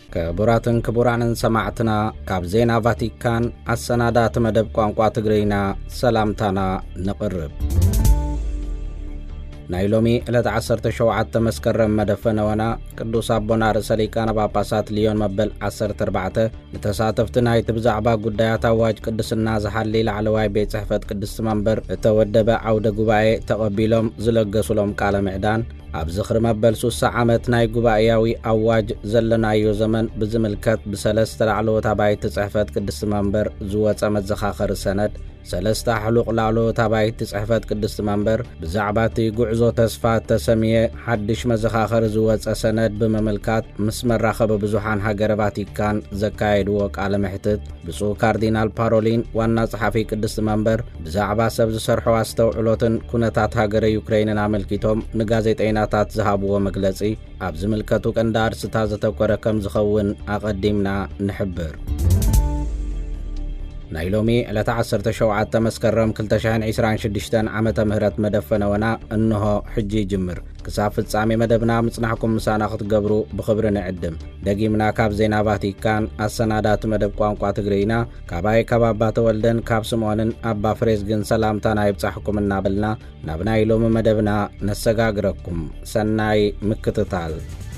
كبراتن كبرانن سماعتنا كاب زينا فاتيكان السنادات مدب قوانقوا تقرينا سلامتنا نقرب نايلومي إلى 17 مسكرم مدفنونا قدوس أبونا رساليكان باباسات ليون مبل 14 لتساتفتنا يتبزعبا قدايات واج قدس الناز حالي لعلواي بيت صحفت قدس منبر تودب عودة قبائي تقبيلهم زلقسولهم كالا معدان أبزخر مبل سوسة عامت ناي قبائياوي أواج زلنا يو زمن بزملكت بسلست لعلو تابعي تصحفت قدس منبر زوات أمد زخاخر السند سلستا حلوق لعلو تابعي تصحفت قدس منبر بزعباتي قعزو تسفات تسمية حدش مزخاخر زوات أسند بمملكات مسمر راخب بزوحان هاقر فاتيكان زكايد ووك على محتد بسو كاردينال بارولين وانا صحافي قدس منبر بزعبا سبز سرحوا استوعلوتن كونتات هاقر يوكرين نعملكيتهم نقازيت عيناتات زهابو ومقلسي أبز ملكتو كندار ستازة كوركم زخون أقدمنا نحبر نايلومي إلى 17 مسكرم كلتشان 26 عامة مهرات مدفنونا إنه حجي جمر كسافة سامي مدبنا مصنحكم مسانا خطقبرو بخبرنا عدم دقيمنا كاب زينا فاتيكان السنادات مدب قوانقوا تقرينا كاباي كابابات والدن كاب سمونن أبا فريزقن سلامتنا يبصحكم النابلنا نابنا يلوم مدبنا نسقاقركم سناي مكتتال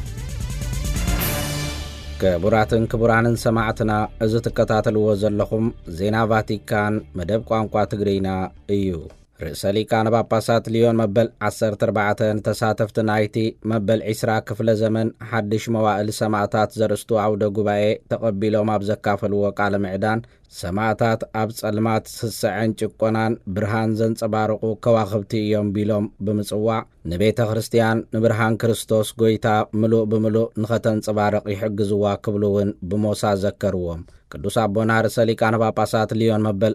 كبراتن كبرانن سماعتنا إذا تكتاتلو زلخم زينا فاتيكان مدب قوانقوا تقرينا إيو رئيسالي كان باباسات ليون مبل 14 تساتفتنايتي مبل 10 كفل زمن حدش موائل سماعتات زرستو عودة قبائي تقبلوا مابزكافل وقال معدان سماعتات أبس المات سسعين چقونان برهان زن صبارقو كواخبتي يوم بيلوم بمصواع نبيت خريستيان نبرهان كريستوس قويتا ملو بملو نختن صبارق يحقزوا كبلوون بموسى ذكروهم قدوس أبونا رسالي كان باباسات ليون مبل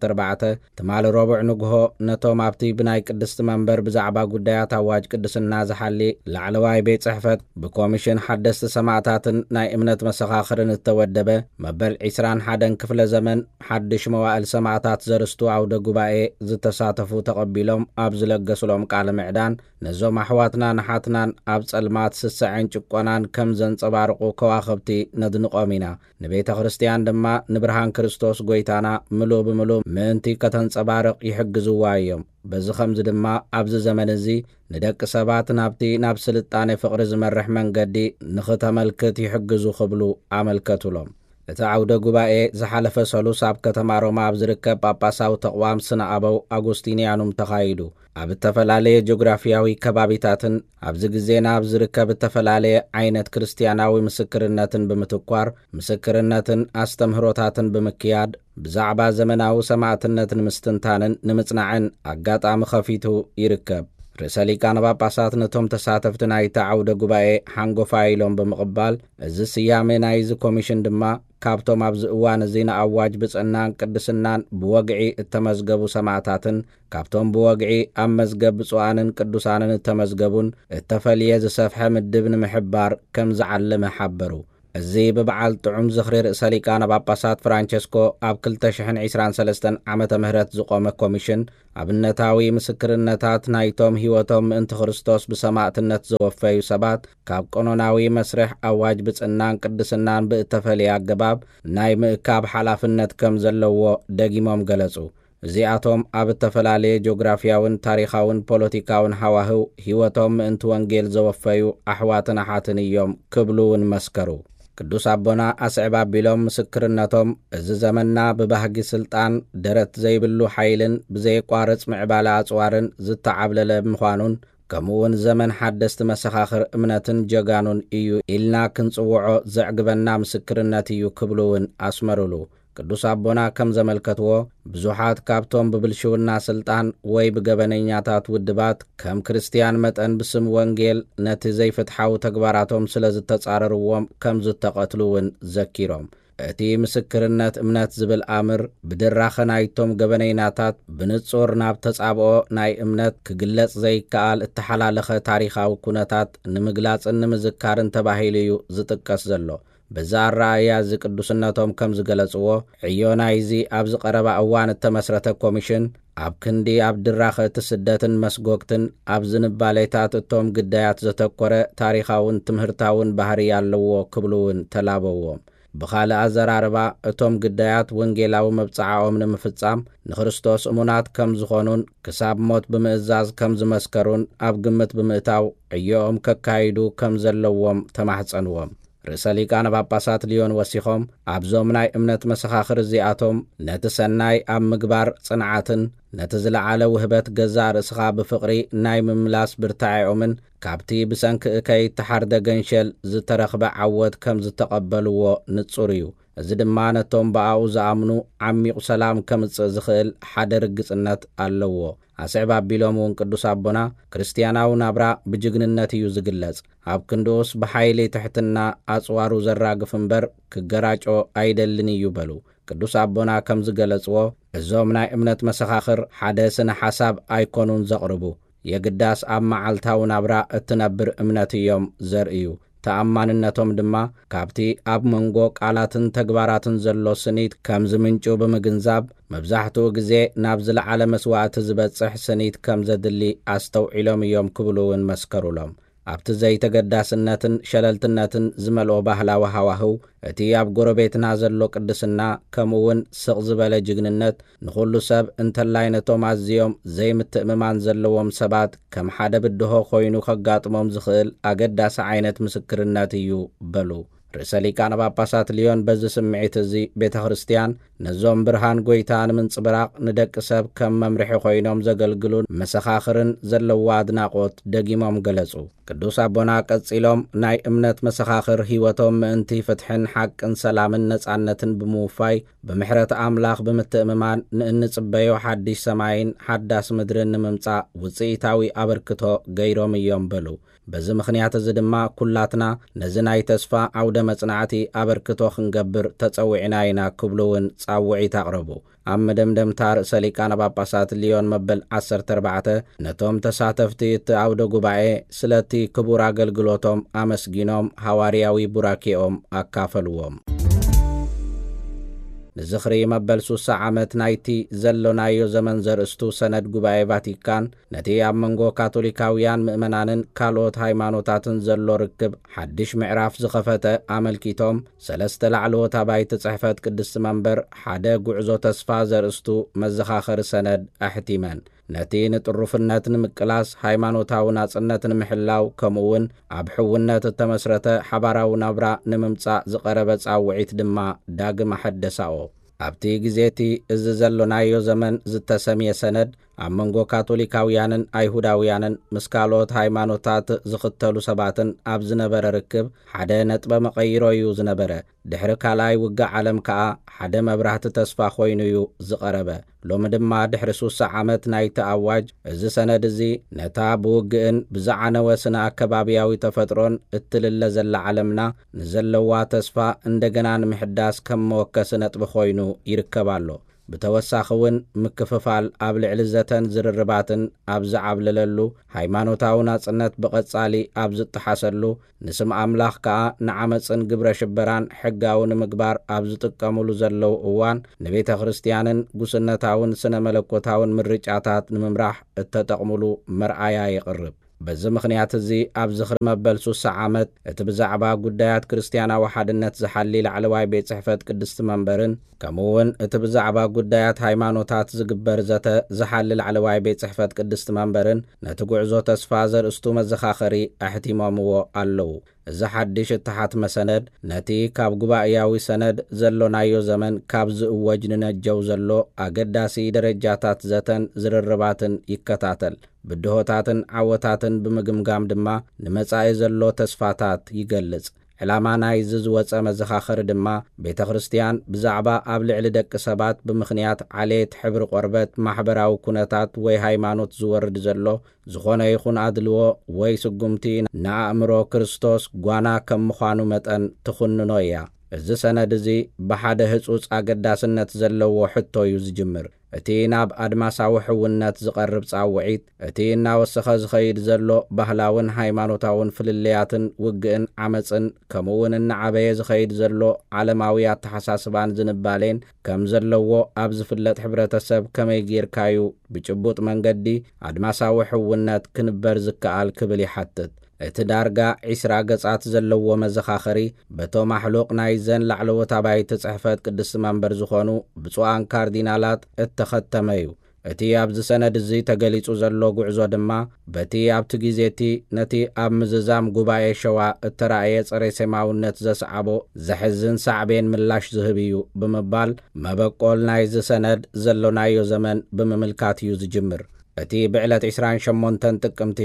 14 تمال ربع نقهو نتو مابتي بناي قدست منبر بزعبا قدايات هواج قدس الناز حالي لعلواي بيت صحفت بكوميشن حدست سماعتاتن ناي امنت مسخاخرن التودبه مبل 21 كفل زمن حدش موائل سماعتات زرستو عودة قبائي زتساتفو تقبيلهم أبزلقسلهم قال معدان نزوم أحواتنا نحاتنا أبز المات سسعين چقونان كمزن صبارقو كواخبتي ندنقومينا نبيت خريستيان دما نبرهان كريستوس قويتانا ملو بملو منتي كتن صبارق يحقزوا وايوم بزي خمز دما أبز زمن زي ندك سبات نابتي نابسلتاني فقر زمرح من قدي نخطة ملكت يحقزوا خبلو عملكتولهم تعود قبائي زحلف سلوس عب كتمارو ما بزركب باباساو تقوام سنة أبو أغسطينيانوم تخايدو عب التفلالي جغرافياوي كبابيتاتن عبزق زينا بزركب التفلالي عينة كريستياناوي مسكرناتن بمتقوار مسكرناتن استمهروتاتن بمكياد بزعبا زمناو سماعتناتن مستنتانن نمتنعن أقاط عم خفيتو يركب رسالي كان باباسات نتوم تساتفتنا يتعود قبائي حانقو فايلون بمقبال ازي سيامي نايز كوميشن دما كابتوم ابز اوان زينا اواج بسنان قدسنان بوقعي التمزقبو سماعتاتن كابتوم بوقعي امزقب بسوانن قدسانن التمزقبون التفليز سفحة مدبن محبار كم زعل محبرو الزي ببعال طعم زخرير رئيسالي كان باباسات فرانشيسكو اب كلتشحن 23 عامة مهرات زقومة كوميشن اب النتاوي مسكر النتات نايتوم هيوتوم انت خريستوس بسماعة النت زوفيو سبات كاب قانوناوي مسرح اواج بسنان قدسنان باتفالي اقباب ناي مئكاب حلاف النت كم زلوو داقيموم قلسو زياتهم اب التفلالي جغرافياون تاريخاون بوليتيكاون حواهو هيوتوم انت وانجيل زوفيو احواتنا حاتنيوم كبلون مسكرو قدوس أبونا أسعبا بلوم مسكرناتهم إذ زمنا ببهج سلطان درت زي بلو حيلن بزي قارص معبالا أصوارن زت عبلل بمخوانون كمون زمن حدست مسخاخر امنتن جغانون إيو إلنا كنصوعو زعقبنا مسكرناتيو كبلون أسمرولو قدوس أبونا كم زملكتو بزوحات كابتون ببلشونا سلطان وي بقبنينياتات ودبات كم كريستيان متن بسم وانجيل نتي زي فتحاو تقباراتهم سلز التسعرروهم كم زد تقتلون زكيروم اتي مسكرنات امنات زبل آمر بدراخ نايتوم قبنيناتات بنتصور ناب تسعبو ناي امنات كقلت زي كال اتحلالخ تاريخاو كونتات نمقلاس انمزكارن تباهيليو زتكس زلو በዛራያ ዝቅዱስነቶም ከም ዝገለጽዎ ዕዮናይዚ ኣብ ዝቐረባ እዋን እተመስረተ ኮሚሽን ኣብ ክንዲ ኣብ ድራኸ ትስደትን መስጎግትን ኣብ ዝንባሌታት እቶም ግዳያት ዘተኰረ ታሪኻውን ትምህርታውን ባህሪ ኣለዎ ክብሉውን ተላበዎም። ብኻልእ ኣዘራርባ እቶም ግዳያት ወንጌላዊ መብጽዓኦም ንምፍጻም ንክርስቶስ እሙናት ከም ዝኾኑን ክሳብ ሞት ብምእዛዝ ከም ዝመስከሩን ኣብ ግምት ብምእታው ዕዮኦም ከካይዱ ከም ዘለዎም ተማሕጸንዎም። ርእሰ ሊቃነ ጳጳሳት ሊዮን ወሲኾም ኣብዞም ናይ እምነት መሰኻኽር እዚኣቶም ነቲ ሰናይ ኣብ ምግባር ጽንዓትን ነቲ ዝለዓለ ውህበት ገዛእ ርእስኻ ብፍቕሪ ናይ ምምላስ ብርታዒኦምን ካብቲ ብሰንኪ እከይ ተሓርደ ገንሸል ዝተረኽበ ዓወት ከም ዝተቐበልዎ ንጹር እዩ። እዚ ድማ ነቶም ብኣኡ ዝኣምኑ ዓሚቝ ሰላም ከምጽእ ዝኽእል ሓደ ርግጽነት ኣለዎ። ኣስዕብ ኣቢሎም እውን ቅዱስ ኣቦና ክርስቲያናዊ ናብራ ብጅግንነት እዩ ዝግለጽ። ኣብ ክንድኡስ ብሓይሊ ትሕትና ኣጽዋሩ ዘራግፍ እምበር ክገራጮ ኣይደልን እዩ በሉ። ቅዱስ ኣቦና ከም ዝገለጽዎ እዞም ናይ እምነት መሰኻኽር ሓደ ስነ ሓሳብ ኣይኮኑን ዘቕርቡ የግዳስ ኣብ መዓልታዊ ናብራ እትነብር እምነት እዮም ዘርእዩ። ተኣማንነቶም ድማ ካብቲ ኣብ መንጎ ቃላትን ተግባራትን ዘሎ ስኒት ከም ዝምንጩ ብምግንዛብ መብዛሕትኡ ግዜ ናብ ዝለዓለ መስዋዕቲ ዝበጽሕ ስኒት ከም ዘድሊ ኣስተውዒሎም እዮም ክብሉውን መስከሩሎም። ኣብቲ ዘይተገዳስነትን ሸለልትነትን ዝመልኦ ባህላዊ ሃዋህው እቲ ኣብ ጎረቤትና ዘሎ ቅድስና ከምኡውን ስቕ ዝበለ ጅግንነት ንኹሉ ሰብ እንተላይ ነቶም ኣዝዮም ዘይምትእምማን ዘለዎም ሰባት ከም ሓደ ብድሆ ኮይኑ ከጋጥሞም ዝኽእል ኣገዳሲ ዓይነት ምስክርነት እዩ በሉ። ርእሰ ሊቃነ ጳጳሳት ሊዮን በዚ ስምዒት እዚ ቤተ ክርስቲያን ነዞም ብርሃን ጐይታ ንምንጽብራቕ ንደቂ ሰብ ከም መምርሒ ኾይኖም ዘገልግሉን መሰኻኽርን ዘለዋ ኣድናቖት ደጊሞም ገለጹ። ቅዱስ ኣቦና ቀጺሎም ናይ እምነት መሰኻኽር ሕይወቶም ምእንቲ ፍትሕን ሓቅን ሰላምን ነጻነትን ብምውፋይ ብምሕረት ኣምላኽ ብምትእምማን ንእንጽበዮ ሓድሽ ሰማይን ሓዳስ ምድርን ንምምጻእ ውፅኢታዊ ኣበርክቶ ገይሮም እዮም በሉ። በዚ ምኽንያት እዚ ድማ ኩላትና ነዚ ናይ ተስፋ ዓውደ መጽናዕቲ ኣበርክቶ ክንገብር ተጸዊዕና ኢና ክብሉውን ጻውዒት ኣቕረቡ። ኣብ መደምደምታ ርእሰ ሊቃነ ጳጳሳት ሊዮን መበል 14 ነቶም ተሳተፍቲ እቲ ዓውደ ጉባኤ ስለቲ ክቡር ኣገልግሎቶም ኣመስጊኖም ሃዋርያዊ ቡራኬኦም ኣካፈልዎም። ንዝኽሪ መበል 60 ዓመት ናይቲ ዘሎናዮ ዘመን ዘርእስቱ ሰነድ ጉባኤ ቫቲካን ነቲ ኣብ መንጎ ካቶሊካውያን ምእመናንን ካልኦት ሃይማኖታትን ዘሎ ርክብ ሓድሽ ምዕራፍ ዝኸፈተ ኣመልኪቶም ሰለስተ ላዕለዎት ኣባይቲ ጽሕፈት ቅድስቲ መንበር ሓደ ጉዕዞ ተስፋ ዘርእስቱ መዘኻኸሪ ሰነድ ኣሕቲመን። ነቲ ንጥሩፍነት ንምቅላስ ሃይማኖታዊ ናጽነት ንምሕላው ከምኡውን ኣብ ሕውነት እተመስረተ ሓባራዊ ናብራ ንምምጻእ ዝቐረበ ጻውዒት ድማ ዳግም ኣሐደሳኦ። ኣብቲ ግዜቲ እዚ ዘሎናዮ ዘመን ዝተሰምየ ሰነድ ኣብ መንጎ ካቶሊካውያንን ኣይሁዳውያንን ምስ ካልኦት ሃይማኖታት ዝኽተሉ ሰባትን ኣብ ዝነበረ ርክብ ሓደ ነጥበ መቐይሮ እዩ ዝነበረ። ድሕሪ ካልኣይ ውግእ ዓለም ከዓ ሓደ መብራህቲ ተስፋ ኾይኑ እዩ ዝቐረበ። ሎሚ ድማ ድሕሪ 60 ዓመት ናይቲ ኣዋጅ እዚ ሰነድ እዚ ነታ ብውግእን ብዝዓነወ ስነ ኣከባብያዊ ተፈጥሮን እትልለ ዘላ ዓለምና ንዘለዋ ተስፋ እንደገና ንምሕዳስ ከም መወከሲ ነጥቢ ኾይኑ ይርከባሎ። ብተወሳኺ እውን ምክፍፋል ኣብ ልዕሊ ዘተን ዝርርባትን ኣብ ዝዓብልለሉ ሃይማኖታዊ ናጽነት ብቐጻሊ ኣብ ዝጠሓሰሉ ንስም ኣምላኽ ከዓ ንዓመፅን ግብረ ሽበራን ሕጋዊ ንምግባር ኣብ ዝጥቀሙሉ ዘለው እዋን ንቤተ ክርስቲያንን ጉስነታውን ስነ መለኮታውን ምርጫታት ንምምራሕ እተጠቕሙሉ መርኣያ ይቕርብ። በዚ ምኽንያት እዚ ኣብ ዝኽሪ መበል 60 ዓመት እቲ ብዛዕባ ጉዳያት ክርስቲያናዊ ሓድነት ዝሓሊ ላዕለዋይ ቤት ጽሕፈት ቅድስቲ መንበርን ከምኡውን እቲ ብዛዕባ ጉዳያት ሃይማኖታት ዝግበር ዘተ ዝሓሊ ላዕለዋይ ቤት ጽሕፈት ቅድስቲ መንበርን ነቲ ጉዕዞ ተስፋ ዘርእስቱ መዘኻኸሪ ኣሕቲሞምዎ ኣለዉ። እዚ ሓድሽ እተሓትመ ሰነድ ነቲ ካብ ጉባኤያዊ ሰነድ ዘሎናዮ ዘመን ካብ ዝእወጅ ንነጀው ዘሎ ኣገዳሲ ደረጃታት ዘተን ዝርርባትን ይከታተል። ብድሆታትን ዓወታትን ብምግምጋም ድማ ንመጻኢ ዘሎ ተስፋታት ይገልጽ። ዕላማ ናይ ዝወፀ መዘኻኸሪ ድማ ቤተ ክርስቲያን ብዛዕባ ኣብ ልዕሊ ደቂ ሰባት ብምኽንያት ዓሌት ሕብሪ ቆርበት ማሕበራዊ ኩነታት ወይ ሃይማኖት ዝወርድ ዘሎ ዝኾነ ይኹን ኣድልዎ ወይ ስጉምቲ ንኣእምሮ ክርስቶስ ጓና ከም ምዃኑ መጠን ትኹንኖ እያ። እዚ ሰነድ እዚ ብሓደ ህጹጽ ኣገዳስነት ዘለዎ ሕቶ እዩ ዝጅምር። እቲ ናብ ኣድማሳዊ ሕውነት ዝቐርብ ጻውዒት፣ እቲ እናወሰኸ ዝኸይድ ዘሎ ባህላውን ሃይማኖታውን ፍልልያትን ውግእን ዓመፅን፣ ከምኡውን እናዓበየ ዝኸይድ ዘሎ ዓለማዊ ኣተሓሳስባን ዝንባሌን ከም ዘለዎ ኣብ ዝፍለጥ ሕብረተሰብ ከመይ ጌርካዩ ብጭቡጥ መንገዲ ኣድማሳዊ ሕውነት ክንበር ዝከኣል ክብል ይሓትት። እቲ ዳርጋ 20 ገጻት ዘለዎ መዘኻኸሪ በቶም ኣሕሉቕ ናይ ዘን ላዕለዎት ኣባይቲ ጽሕፈት ቅድስቲ መንበር ዝኾኑ ብፁዓን ካርዲናላት እተኸተመ እዩ። እቲ ኣብዚ ሰነድ እዚ ተገሊጹ ዘሎ ጉዕዞ ድማ በቲ ኣብቲ ግዜቲ ነቲ ኣብ ምዝዛም ጉባኤ ሸዋ እተረኣየ ጸረ ሴማውነት ዘሰዓቦ ዘሕዝን ሳዕቤን ምላሽ ዝህብ እዩ ብምባል መበቆል ናይዚ ሰነድ ዘሎናዮ ዘመን ብምምልካት እዩ ዝጅምር። እቲ ብዕለት 28 ጥቅምቲ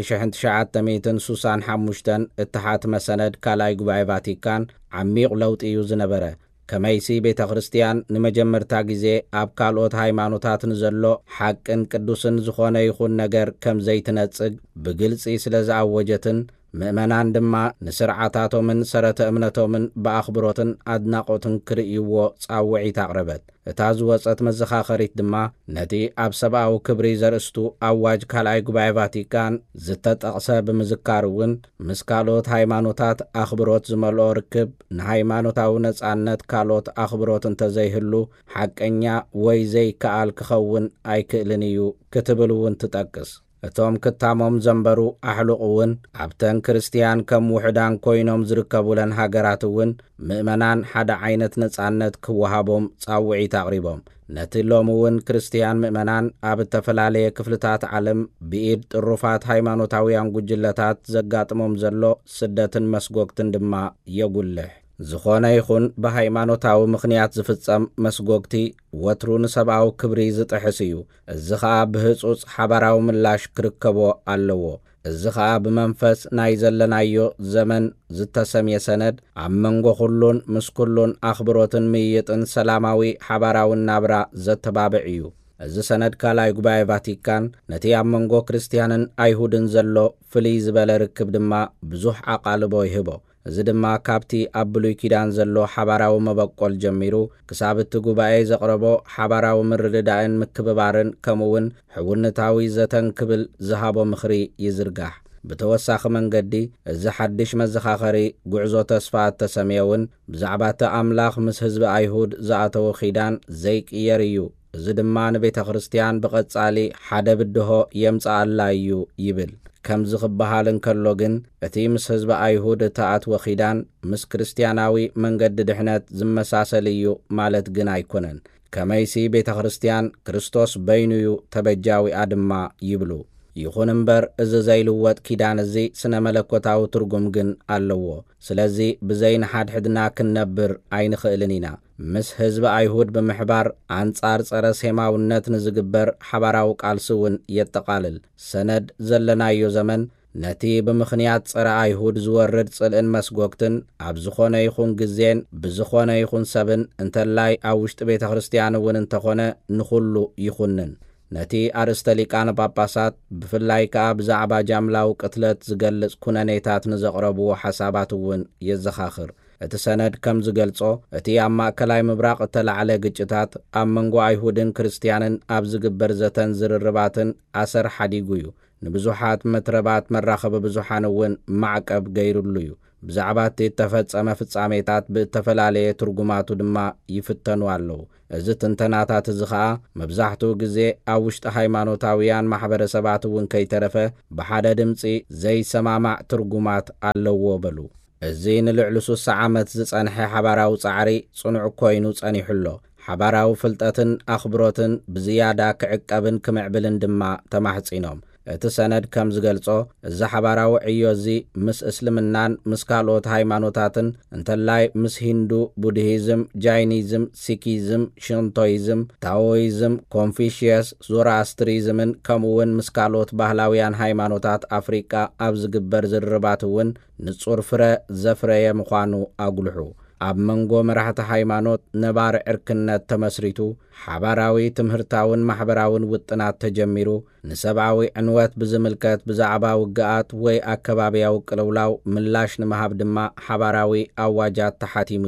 1965 እተሓትመ ሰነድ ካልኣይ ጉባኤ ቫቲካን ዓሚቕ ለውጢ እዩ ዝነበረ። ከመይሲ ቤተ ክርስቲያን ንመጀመርታ ግዜ ኣብ ካልኦት ሃይማኖታት ንዘሎ ሓቅን ቅዱስን ዝኾነ ይኹን ነገር ከም ዘይትነጽግ ብግልጺ ስለ ዝኣወጀትን ምእመናን ድማ ንስርዓታቶምን ሰረተ እምነቶምን ብኣኽብሮትን ኣድናቆትን ክርእይዎ ጻውዒት ኣቕረበት። እታ ዝወፀት መዘኻኸሪት ድማ ነቲ ኣብ ሰብኣዊ ክብሪ ዘርእስቱ ኣዋጅ ካልኣይ ጉባኤ ቫቲካን ዝተጠቕሰ ብምዝካር እውን ምስ ካልኦት ሃይማኖታት ኣኽብሮት ዝመልኦ ርክብ ንሃይማኖታዊ ነጻነት ካልኦት ኣኽብሮት እንተዘይህሉ ሓቀኛ ወይ ዘይከኣል ክኸውን ኣይክእልን እዩ ክትብል እውን ትጠቅስ። እቶም ክታሞም ዘንበሩ ኣሕሉቕ እውን ኣብተን ክርስቲያን ከም ውሕዳን ኮይኖም ዝርከቡለን ሃገራት እውን ምእመናን ሓደ ዓይነት ነጻነት ክወሃቦም ጻውዒት ኣቕሪቦም። ነቲ ሎሚ እውን ክርስቲያን ምእመናን ኣብ እተፈላለየ ክፍልታት ዓለም ብኢድ ጥሩፋት ሃይማኖታውያን ጉጅለታት ዘጋጥሞም ዘሎ ስደትን መስጎግትን ድማ የጉልሕ። ዝኾነ ይኹን ብሃይማኖታዊ ምኽንያት ዝፍጸም መስጎግቲ ወትሩ ንሰብኣዊ ክብሪ ዝጥሕስ እዩ። እዚ ኸዓ ብህጹጽ ሓባራዊ ምላሽ ክርከቦ ኣለዎ። እዚ ኸዓ ብመንፈስ ናይ ዘለናዮ ዘመን ዝተሰምየ ሰነድ ኣብ መንጎ ኹሉን ምስ ኵሉን ኣኽብሮትን ምይጥን ሰላማዊ ሓባራውን ናብራ ዘተባብዕ እዩ። እዚ ሰነድ ካልኣይ ጉባኤ ቫቲካን ነቲ ኣብ መንጎ ክርስቲያንን ኣይሁድን ዘሎ ፍልይ ዝበለ ርክብ ድማ ብዙሕ ኣቓልቦ ይህቦ። እዚ ድማ ካብቲ ኣብ ብሉይ ኪዳን ዘሎ ሓባራዊ መበቆል ጀሚሩ ክሳብ እቲ ጉባኤ ዘቕረቦ ሓባራዊ ምርድዳእን ምክብባርን ከምኡውን ሕውነታዊ ዘተን ክብል ዝሃቦ ምኽሪ ይዝርጋሕ። ብተወሳኺ መንገዲ እዚ ሓድሽ መዘኻኸሪ ጉዕዞ ተስፋ እተሰምየውን ብዛዕባ እቲ ኣምላኽ ምስ ህዝቢ ኣይሁድ ዝኣተወ ኺዳን ዘይቅየር እዩ። እዚ ድማ ንቤተ ክርስቲያን ብቐጻሊ ሓደ ብድሆ የምጽኣላ እዩ ይብል። ከምዚ ክበሃል እንከሎ ግን እቲ ምስ ህዝቢ ኣይሁድ እተኣትወ ኺዳን ምስ ክርስቲያናዊ መንገዲ ድሕነት ዝመሳሰል እዩ ማለት ግን ኣይኮነን። ከመይሲ ቤተ ክርስቲያን ክርስቶስ በይኑዩ ተበጃዊኣ ድማ ይብሉ። ይኹን እምበር እዚ ዘይልወጥ ኪዳን እዚ ስነ መለኮታዊ ትርጉም ግን ኣለዎ። ስለዚ ብዘይንሓድሕድና ክንነብር ኣይንኽእልን ኢና። ምስ ህዝቢ ኣይሁድ ብምሕባር ኣንጻር ጸረ ሴማውነት ንዝግበር ሓባራዊ ቃልሲ እውን የጠቓልል። ሰነድ ዘለናዮ ዘመን ነቲ ብምኽንያት ጸረ ኣይሁድ ዝወርድ ጽልእን መስጎግትን ኣብ ዝኾነ ይኹን ግዜን ብዝኾነ ይኹን ሰብን እንተላይ ኣብ ውሽጢ ቤተ ክርስቲያን እውን እንተኾነ ንኹሉ ይኹንን። ነቲ ኣርእስተ ሊቃነ ጳጳሳት ብፍላይ ከዓ ብዛዕባ ጃምላዊ ቅትለት ዝገልጽ ኩነኔታት ንዘቕረብዎ ሓሳባት እውን የዘኻኽር። እቲ ሰነድ ከም ዝገልጾ እቲ ኣብ ማእከላይ ምብራቕ እተላዕለ ግጭታት ኣብ መንጎ ኣይሁድን ክርስቲያንን ኣብ ዝግበር ዘተን ዝርርባትን ኣሰር ሓዲጉ እዩ። ንብዙሓት መትረባት መራኸቢ ብዙሓን እውን ማዕቀብ ገይሩሉ እዩ። ብዛዕባ እቲ ተፈጸመ ፍጻሜታት ብተፈላለየ ትርጉማቱ ድማ ይፍተኑ ኣለዉ። እዚ ትንተናታት እዚ ኸዓ መብዛሕትኡ ግዜ ኣብ ውሽጢ ሃይማኖታውያን ማሕበረሰባት እውን ከይተረፈ ብሓደ ድምፂ ዘይሰማማዕ ትርጉማት ኣለዎ በሉ። እዚ ንልዕሊ 60 ዓመት ዝጸንሐ ሓባራዊ ጻዕሪ ጽኑዕ ኮይኑ ጸኒሑሎ። ሓባራዊ ፍልጠትን ኣኽብሮትን ብዝያዳ ክዕቀብን ክምዕብልን ድማ ተማሕጺኖም። እቲ ሰነድ ከም ዝገልጾ እዚ ሓባራዊ ዕዮ እዚ ምስ እስልምናን ምስ ካልኦት ሃይማኖታትን እንተላይ ምስ ሂንዱ፣ ቡድሂዝም፣ ጃይኒዝም፣ ሲኪዝም፣ ሽንቶይዝም፣ ታዎይዝም፣ ኮንፊሽየስ፣ ዞራስትሪዝምን ከምኡውን ምስ ካልኦት ባህላውያን ሃይማኖታት ኣፍሪቃ ኣብ ዝግበር ዝርርባት እውን ንጹር ፍረ ዘፍረየ ምዃኑ ኣጉልሑ። ኣብ መንጎ መራሕቲ ሃይማኖት ነባር ዕርክነት ተመስሪቱ ሓባራዊ ትምህርታውን ማሕበራውን ውጥናት ተጀሚሩ ንሰብኣዊ ዕንወት ብዝምልከት ብዛዕባ ውግኣት ወይ ኣከባብያዊ ቅልውላው ምላሽ ንምሃብ ድማ ሓባራዊ ኣዋጃት ተሓቲሙ እዩ።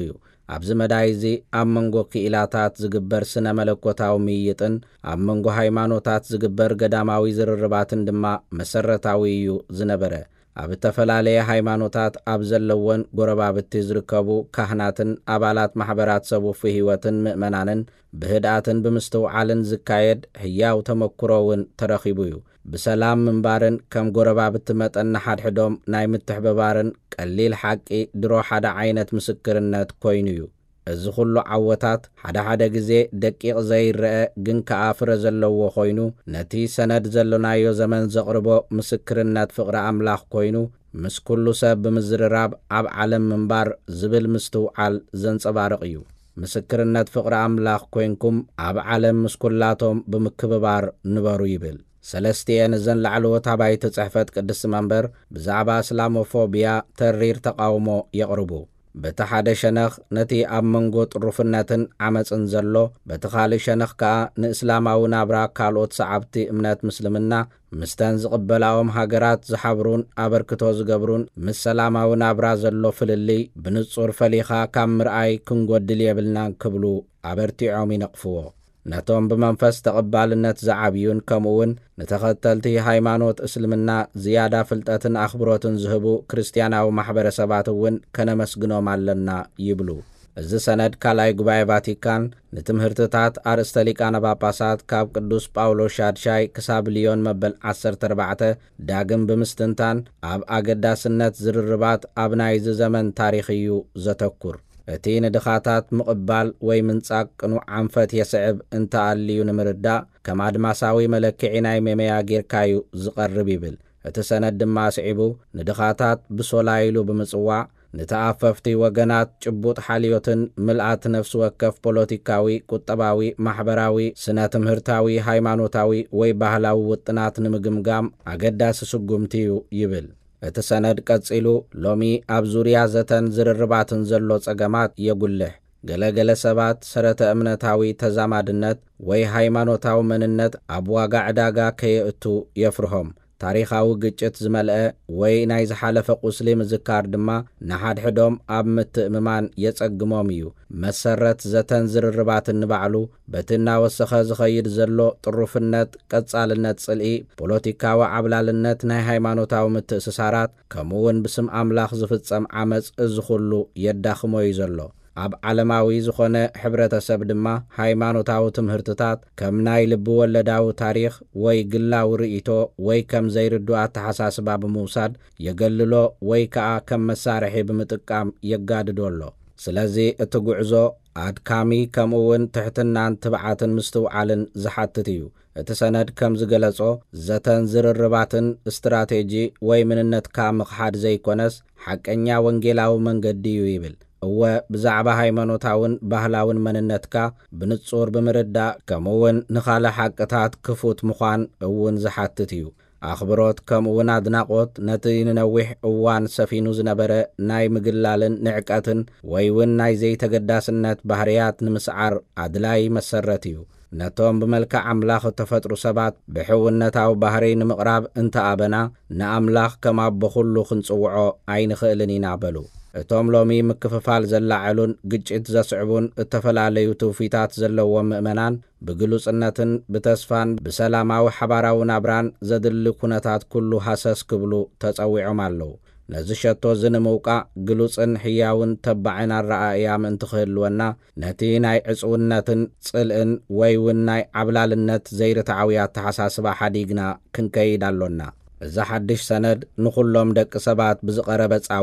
ኣብዚ መዳይዚ ኣብ መንጎ ክኢላታት ዝግበር ስነ መለኮታዊ ምይጥን ኣብ መንጎ ሃይማኖታት ዝግበር ገዳማዊ ዝርርባትን ድማ መሰረታዊ እዩ ዝነበረ። ኣብ ተፈላለየ ሃይማኖታት ኣብ ዘለወን ጎረባብቲ ዝርከቡ ካህናትን ኣባላት ማሕበራት ሰቡፍ ህይወትን ምእመናንን ብህድኣትን ብምስትውዓልን ዝካየድ ህያው ተመክሮውን ተረኺቡ እዩ። ብሰላም ምንባርን ከም ጎረባብቲ መጠን ሓድሕዶም ናይ ምትሕብባርን ቀሊል ሓቂ ድሮ ሓደ ዓይነት ምስክርነት ኮይኑ እዩ። እዚ ኩሉ ዓወታት ሓደ ግዜ ደቂቕ ዘይረአ ግን ከዓ ፍረ ዘለዎ ኮይኑ ነቲ ሰነድ ዘለናዮ ዘመን ዘቕርቦ ምስክርነት ፍቕሪ ኣምላኽ ኮይኑ ምስ ኩሉ ሰብ ብምዝርራብ ኣብ ዓለም ምንባር ዝብል ምስትውዓል ዘንጸባርቕ እዩ። ምስክርነት ፍቕሪ ኣምላኽ ኮይንኩም ኣብ ዓለም ምስ ኩላቶም ብምክብባር ንበሩ ይብል። ሰለስቲአን እዘን ላዕለዎት ኣባይቲ ጽሕፈት ቅድስቲ መንበር ብዛዕባ እስላሞፎብያ ተሪር ተቃውሞ የቕርቡ። በቲ ሓደ ሸነኽ ነቲ ኣብ መንጎ ጥሩፍነትን ዓመፅን ዘሎ፣ በቲ ካልእ ሸነኽ ከዓ ንእስላማዊ ናብራ ካልኦት ሰዓብቲ እምነት ምስልምና ምስተን ዝቕበላኦም ሃገራት ዝሓብሩን ኣበርክቶ ዝገብሩን ምስ ሰላማዊ ናብራ ዘሎ ፍልልይ ብንጹር ፈሊኻ ካብ ምርኣይ ክንጐድል የብልናን ክብሉ ኣበርቲዖም ይነቕፍዎ። ነቶም ብመንፈስ ተቐባልነት ዝዓብዩን ከምኡውን ንተኸተልቲ ሃይማኖት እስልምና ዝያዳ ፍልጠትን ኣኽብሮትን ዝህቡ ክርስቲያናዊ ማሕበረሰባት እውን ከነመስግኖም ኣለና ይብሉ። እዚ ሰነድ ካልኣይ ጉባኤ ቫቲካን ንትምህርትታት ኣርእስተ ሊቃነ ጳጳሳት ካብ ቅዱስ ጳውሎስ ሻድሻይ ክሳብ ሊዮን መበል 14 ዳግም ብምስትንታን ኣብ ኣገዳስነት ዝርርባት ኣብ ናይዚ ዘመን ታሪኽ እዩ ዘተኩር። እቲ ንድኻታት ምቕባል ወይ ምንጻቅ ቅኑዕ ዓንፈት የስዕብ እንተኣልዩ ንምርዳእ ከም ኣድማሳዊ መለክዒ ናይ መመያ ጌርካዩ ዝቐርብ ይብል። እቲ ሰነድ ድማ ስዒቡ ንድኻታት ብሶላይሉ ብምጽዋዕ ንተኣፈፍቲ ወገናት ጭቡጥ ሓልዮትን ምልኣት ነፍሲ ወከፍ ፖለቲካዊ፣ ቁጠባዊ፣ ማሕበራዊ፣ ስነ ትምህርታዊ፣ ሃይማኖታዊ ወይ ባህላዊ ውጥናት ንምግምጋም ኣገዳሲ ስጉምቲ እዩ ይብል። እቲ ሰነድ ቀጺሉ ሎሚ ኣብ ዙርያ ዘተን ዝርርባትን ዘሎ ጸገማት የጉልሕ። ገለገለ ሰባት ሰረተ እምነታዊ ተዛማድነት ወይ ሃይማኖታዊ መንነት ኣብ ዋጋ ዕዳጋ ከየእቱ የፍርሆም። ታሪኻዊ ግጭት ዝመልአ ወይ ናይ ዝሓለፈ ቁስሊ ምዝካር ድማ ንሓድሕዶም ኣብ ምትእምማን የጸግሞም እዩ። መሰረት ዘተን ዝርርባትን ንባዕሉ በቲ እናወሰኸ ዝኸይድ ዘሎ ጥሩፍነት፣ ቀጻልነት ጽልኢ፣ ፖለቲካዊ ዓብላልነት፣ ናይ ሃይማኖታዊ ምትእስሳራት ከምኡውን ብስም ኣምላኽ ዝፍጸም ዓመፅ እዚ ኩሉ የዳኽሞ እዩ ዘሎ። ኣብ ዓለማዊ ዝኾነ ሕብረተሰብ ድማ ሃይማኖታዊ ትምህርትታት ከም ናይ ልቢ ወለዳዊ ታሪኽ ወይ ግላዊ ርእይቶ ወይ ከም ዘይርድኡ ኣተሓሳስባ ብምውሳድ የገልሎ ወይ ከዓ ከም መሳርሒ ብምጥቃም የጋድዶ ኣሎ። ስለዚ እቲ ጉዕዞ ኣድካሚ ከምኡውን ትሕትናን ትብዓትን ምስትውዓልን ዝሓትት እዩ። እቲ ሰነድ ከም ዝገለጾ ዘተን ዝርርባትን እስትራቴጂ ወይ ምንነትካ ምኽሓድ ዘይኮነስ ሓቀኛ ወንጌላዊ መንገዲ እዩ ይብል። እወ ብዛዕባ ሃይማኖታውን ባህላውን መንነትካ ብንጹር ብምርዳእ ከምኡውን ንኻልእ ሓቅታት ክፉት ምዃን እውን ዝሓትት እዩ። ኣኽብሮት ከምኡውን ኣድናቖት ነቲ ንነዊሕ እዋን ሰፊኑ ዝነበረ ናይ ምግላልን ንዕቀትን ወይ እውን ናይ ዘይተገዳስነት ባህርያት ንምስዓር ኣድላይ መሰረት እዩ። ነቶም ብመልክዕ ኣምላኽ እተፈጥሩ ሰባት ብሕውነታዊ ባህሪ ንምቕራብ እንተኣበና ንኣምላኽ ከም ኣቦ ኩሉ ክንጽውዖ ኣይንኽእልን ኢና በሉ። እቶም ሎሚ ምክፍፋል ዘላዓሉን ግጭት ዘስዕቡን እተፈላለዩ ትውፊታት ዘለዎም ምእመናን ብግሉጽነትን ብተስፋን ብሰላማዊ ሓባራዊ ናብራን ዘድሊ ኩነታት ኩሉ ሃሰስ ክብሉ ተጸዊዖም ኣለዉ። ነዚ ሸቶ ዝንምውቃዕ ግሉጽን ሕያውን ተባዕን ኣረኣእያ ምእንቲ ክህልወና ነቲ ናይ ዕጽውነትን ጽልእን ወይ እውን ናይ ዓብላልነት ዘይርትዓዊ ኣተሓሳስባ ሓዲግና ክንከይድ ኣሎና። እዚ ሓድሽ ሰነድ ንኹሎም ደቂ ሰባት ብዝቐረበ